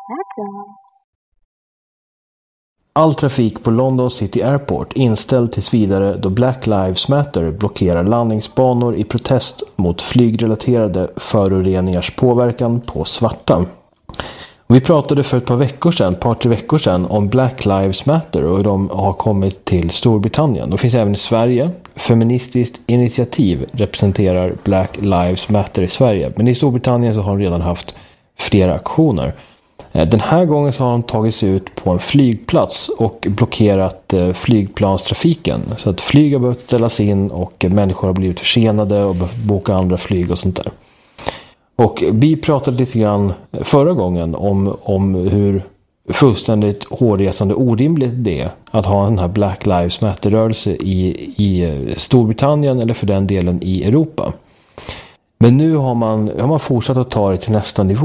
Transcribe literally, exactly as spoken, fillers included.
All trafik på London City Airport inställd tills vidare då Black Lives Matter blockerar landningsbanor i protest mot flygrelaterade föroreningars påverkan på svarta. Vi pratade för ett par veckor sedan, ett par tre veckor sedan om Black Lives Matter och hur de har kommit till Storbritannien. De finns även i Sverige. Feministiskt initiativ representerar Black Lives Matter i Sverige. Men i Storbritannien så har de redan haft flera aktioner. Den här gången så har de tagit sig ut på en flygplats och blockerat flygplanstrafiken. Så att flyg har behövt ställas in och människor har blivit försenade och behövt boka andra flyg och sånt där. Och vi pratade lite grann förra gången om, om hur fullständigt hårresande orimligt det är att ha den här Black Lives Matter-rörelse i, i Storbritannien eller för den delen i Europa. Men nu har man, har man fortsatt att ta det till nästa nivå.